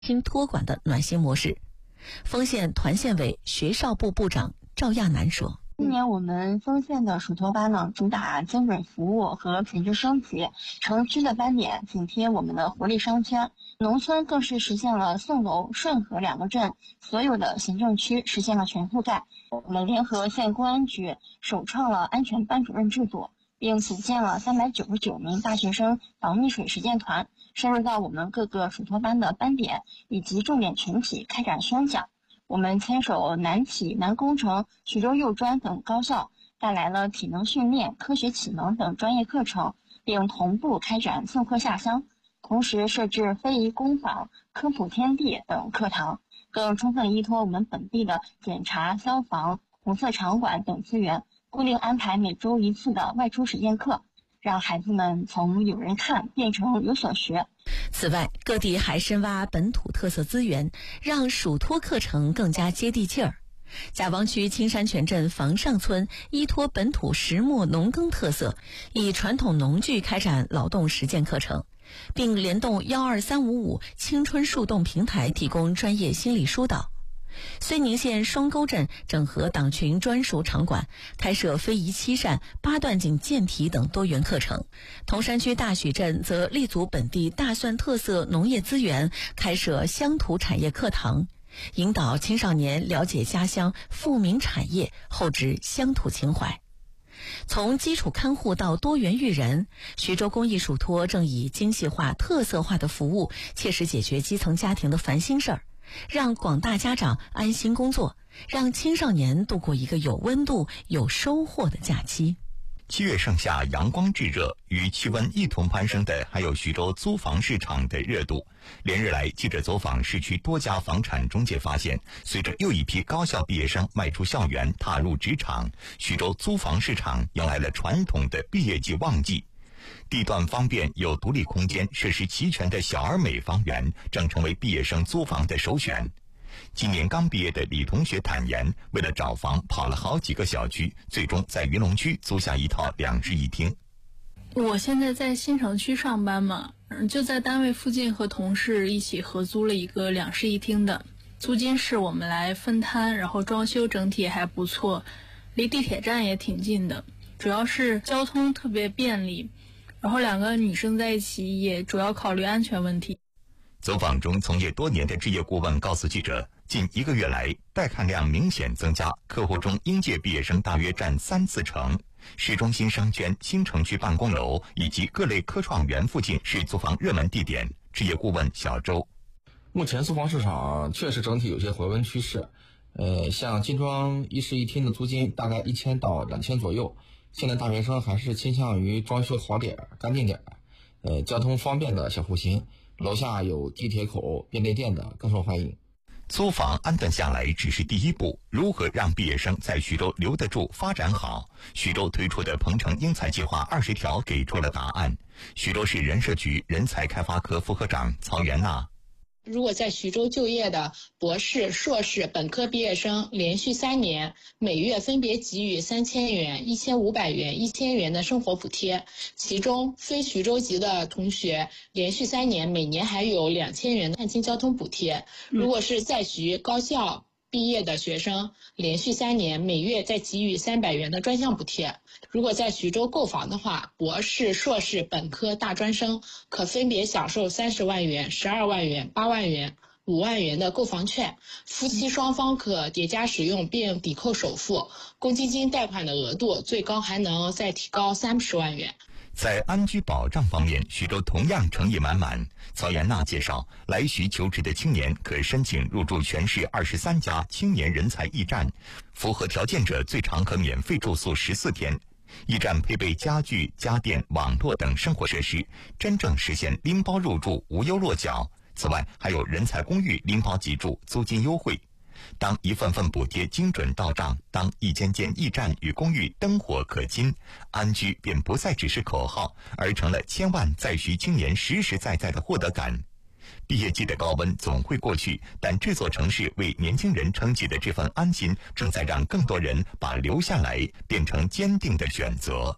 厅托管的暖心模式。丰县团县委学少部部长赵亚楠说， 今年我们丰县的暑托班主打精准服务和品质升级，城区的班点紧贴我们的活力商圈，农村更是实现了宋楼、顺河2个镇所有的行政区实现了全覆盖。我们联合县公安局首创了安全班主任制度，并组建了399名大学生防溺水实践团，深入到我们各个暑托班的班点以及重点群体开展宣讲。我们牵手南体、南工程、徐州幼专等高校，带来了体能训练、科学启蒙等专业课程，并同步开展送课下乡，同时设置非遗工坊、科普天地等课堂，更充分依托我们本地的检查、消防、红色场馆等资源，固定安排每周1次的外出实践课，让孩子们从有人看变成有所学。 此外，各地还深挖本土特色资源，让暑托课程更加接地气儿。贾王区青山泉镇房上村依托本土石磨农耕特色，以传统农具开展劳动实践课程，并联动12355青春树洞平台提供专业心理疏导。睢宁县双沟镇整合党群专属场馆，开设非遗7扇、8段锦健体等多元课程。铜山区大许镇则立足本地大蒜特色农业资源，开设乡土产业课堂，引导青少年了解家乡富民产业，厚植乡土情怀。从基础看护到多元育人，徐州公益暑托正以精细化、特色化的服务，切实解决基层家庭的烦心事儿，让广大家长安心工作，让青少年度过一个有温度、有收获的假期。 7月盛夏，阳光炙热，与气温一同攀升的还有徐州租房市场的热度。连日来，记者走访市区多家房产中介发现，随着又一批高校毕业生迈出校园，踏入职场，徐州租房市场迎来了传统的毕业季旺季。地段方便、有独立空间、设施齐全的小而美房源正成为毕业生租房的首选。今年刚毕业的李同学坦言，为了找房跑了好几个小区，最终在云龙区租下一套2室1厅。 我现在在新城区上班嘛，就在单位附近和同事一起合租了一个2室1厅的，租金是我们来分摊，然后装修整体还不错，离地铁站也挺近的，主要是交通特别便利，然后2个女生在一起也主要考虑安全问题。 走访中从业多年的置业顾问告诉记者，近1个月来带看量明显增加，客户中应届毕业生大约占3-4成。市中心商圈、新城区办公楼以及各类科创园附近是租房热门地点。置业顾问小周， 目前租房市场确实整体有些回温趋势，像金庄1室1厅的租金大概1000到2000左右。现在大学生还是倾向于装修好点、干净点，交通方便的小户型，楼下有地铁口、便利店的更受欢迎。 租房安顿下来只是第一步，如何让毕业生在徐州留得住、发展好？徐州推出的鹏城英才计划20条给出了答案。徐州市人社局人才开发科副科长曹元娜， 如果在徐州就业的博士、硕士、本科毕业生连续3年，每月分别给予3000元、1500元、1000元的生活补贴，其中非徐州籍的同学连续3年，每年还有2000元的探亲交通补贴。如果是在徐高校毕业的学生，连续3年，每月再给予300元的专项补贴。如果在徐州购房的话，博士、硕士、本科、大专生可分别享受30万元、12万元、8万元、5万元的购房券，夫妻双方可叠加使用并抵扣首付，公积金贷款的额度最高还能再提高30万元。 在安居保障方面，徐州同样诚意满满。曹延娜介绍，来徐求职的青年可申请入驻全市23家青年人才驿站，符合条件者最长可免费住宿14天。驿站配备家具、家电、网络等生活设施，真正实现拎包入住，无忧落脚。此外，还有人才公寓拎包即住，租金优惠。当一份份补贴精准到账，当一间间驿站与公寓灯火可亲，安居便不再只是口号，而成了千万在徐青年实实在在的获得感。毕业季的高温总会过去，但这座城市为年轻人撑起的这份安心，正在让更多人把留下来变成坚定的选择。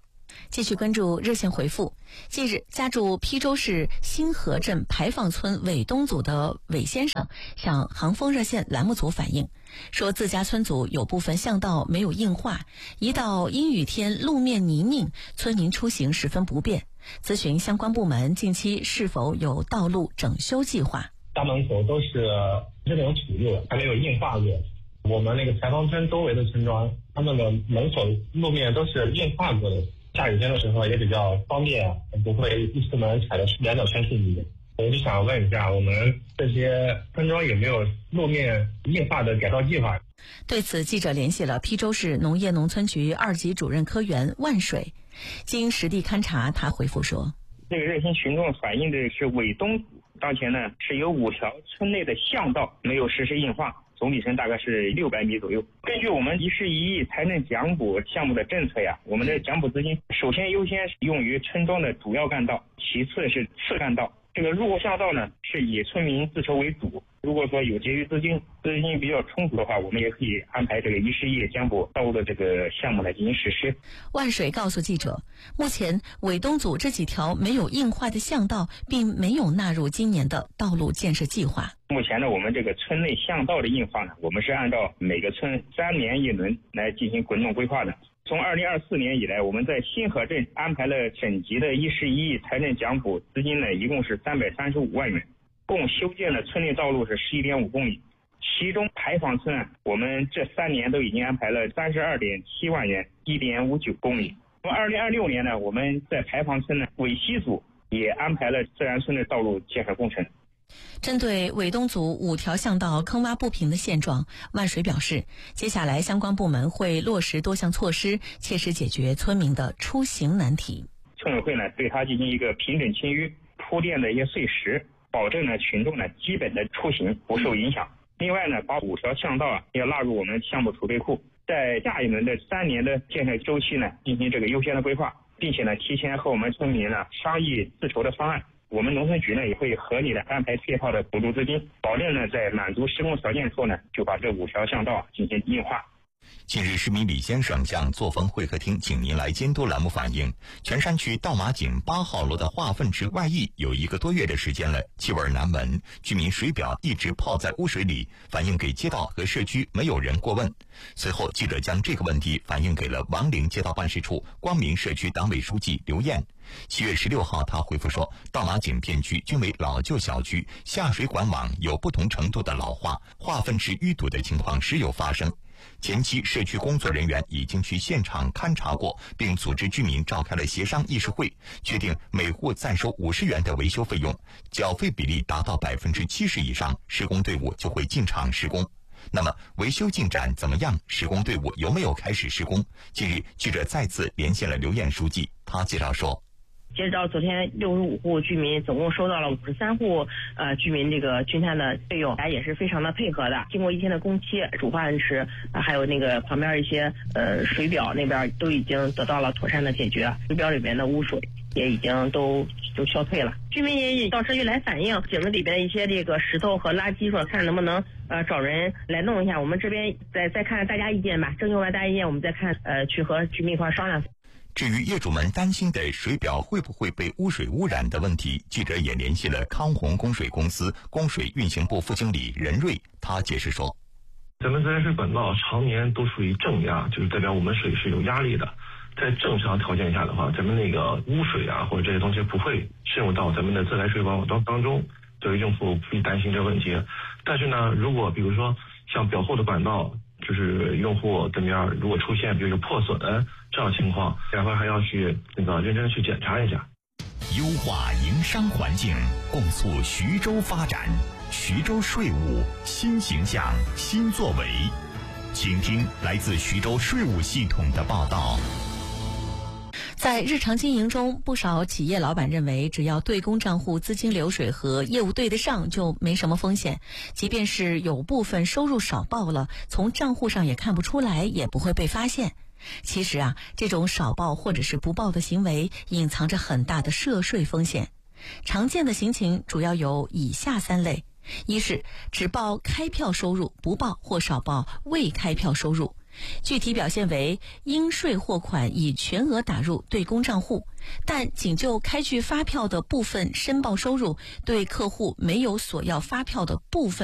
继续关注热线回复。近日，家住邳州市新河镇牌坊村韦东组的韦先生向航风热线栏目组反映，说自家村组有部分巷道没有硬化，一到阴雨天路面泥泞，村民出行十分不便，咨询相关部门近期是否有道路整修计划。 大门口都是那种土路，还没有硬化过。我们那个牌坊村周围的村庄，他们的门口路面都是硬化过的，下雨天的时候也比较方便，不会一出门踩的两脚全是泥。我就想问一下，我们这些村庄有没有路面硬化的改造计划？ 对此，记者联系了邳州市农业农村局2级主任科员万水，经实地勘查，他回复说， 这个热心群众反映的是韦东组当前呢是有5条村内的巷道没有实施硬化，总里程大概是600米左右。根据我们1市1亿财政奖补项目的政策呀，我们的奖补资金首先优先用于村庄的主要干道，其次是次干道。这个入户巷道呢是以村民自筹为主，如果说有节约资金比较充足的话，我们也可以安排这个1市1亿奖补道路的这个项目来进行实施。 万水告诉记者，目前韦东组这几条没有硬化的巷道并没有纳入今年的道路建设计划。 目前呢，我们这个村内巷道的硬化呢，我们是按照每个村3年1轮来进行滚动规划的。从2024年以来，我们在新河镇安排了省级的1市1亿财政奖补资金呢，一共是335万元，共修建了村内道路是11.5公里。其中牌坊村我们这3年都已经安排了32.7万元，1.59公里。从2026年呢，我们在牌坊村呢韦西组也安排了自然村的道路建设工程。 针对韦东组5条巷道坑洼不平的现状，万水表示，接下来相关部门会落实多项措施，切实解决村民的出行难题。 村委会呢对它进行一个平整清淤，铺垫的一些碎石，保证呢群众呢基本的出行不受影响。另外呢，把5条巷道要纳入我们项目储备库，在下一轮的3年的建设周期呢进行这个优先的规划，并且呢提前和我们村民呢商议自筹的方案。我们农村局呢也会合理的安排配套的补助资金，保证呢在满足施工条件后呢，就把这5条巷道进行硬化。 近日，市民李先生向作风会客厅请您来监督栏目反映，泉山区道马井8号楼的化粪池外溢有1个多月的时间了，气味难闻，居民水表一直泡在污水里，反映给街道和社区没有人过问。随后，记者将这个问题反映给了王陵街道办事处光明社区党委书记刘艳。7月16号，他回复说，道马井片区均为老旧小区，下水管网有不同程度的老化，化粪池淤堵的情况时有发生。前期社区工作人员已经去现场勘查过，并组织居民召开了协商议事会，确定每户再收50元的维修费用，缴费比例达到70%以上，施工队伍就会进场施工。那么维修进展怎么样？施工队伍有没有开始施工？近日，记者再次连线了刘艳书记，他介绍说， 截止到昨天，65户居民总共收到了53户居民这个均摊的费用，大家也是非常的配合的。经过1天的工期，主化粪池还有那个旁边一些水表那边都已经得到了妥善的解决，水表里面的污水也已经都消退了。居民也到社区来反映井子里边一些这个石头和垃圾，说看能不能找人来弄一下。我们这边再看看大家意见吧，征求完大家意见，我们再看去和居民一块商量。 至于业主们担心的水表会不会被污水污染的问题，记者也联系了康宏供水公司供水运行部副经理任瑞，他解释说， 咱们自来水管道常年都属于正压，就是代表我们水是有压力的，在正常条件下的话，咱们那个污水或者这些东西不会渗入到咱们的自来水管网当中，对于用户不必担心这个问题。但是呢，如果比如说像表后的管道，就是用户这边如果出现比如说破损这样的情况，两块还要去认真去检查一下。 优化营商环境，共促徐州发展，徐州税务新形象新作为。请听来自徐州税务系统的报道。 在日常经营中，不少企业老板认为，只要对公账户资金流水和业务对得上，就没什么风险。即便是有部分收入少报了，从账户上也看不出来，也不会被发现。其实这种少报或者是不报的行为，隐藏着很大的涉税风险。常见的行情主要有以下3类：一是只报开票收入，不报或少报未开票收入， 具体表现为应税货款已全额打入对公账户，但仅就开具发票的部分申报收入，对客户没有索要发票的部分